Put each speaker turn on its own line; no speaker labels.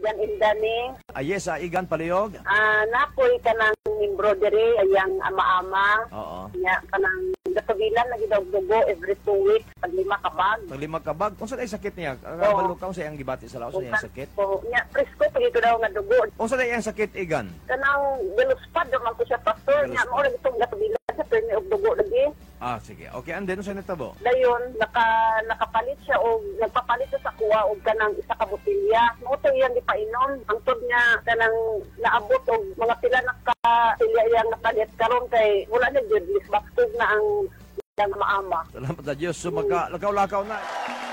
Igan Indani.
Yes, Igan Palihog.
Napoy ka ng embroidery, ayang ama-ama.
Oo.
Nya ka ng gatubilan na gidawdugo every 2 weeks, pag 5 kabag.
Pag 5 kabag, kung saan ay sakit niya? Kabalo ka, kung saan ang gibati sa laos, saan ang sakit?
So, nya, presko, pag ito daw nga dugo.
Kung saan ay ang sakit, Igan?
Kanang galuspad naman ko siya, pastor. Nya, mo rin itong gatubilan sa permi og dugo lagi.
Sige. Okay, and then, saan nitabo?
Dayon, nakapalit siya o nagpapalit siya sa kuha o kanang isa ka botilya. Muto yan di painom. Ang tod niya kanang naabot o mga pila nakatilya yang napalit karon kay wala na jud, lisbaktog na ang maama.
Salamat sa Diyos. So, magka-lakaw-lakaw na.